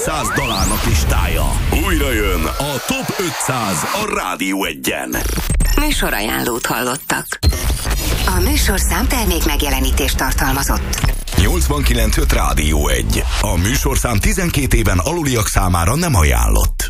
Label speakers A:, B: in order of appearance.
A: 500 dalárnak listája. Újra jön a Top 500 a Rádió 1-en.
B: Műsorajánlót hallottak. A műsorszám termék megjelenítést tartalmazott.
A: 89.5 Rádió 1. A műsorszám 12 éven aluliak számára nem ajánlott.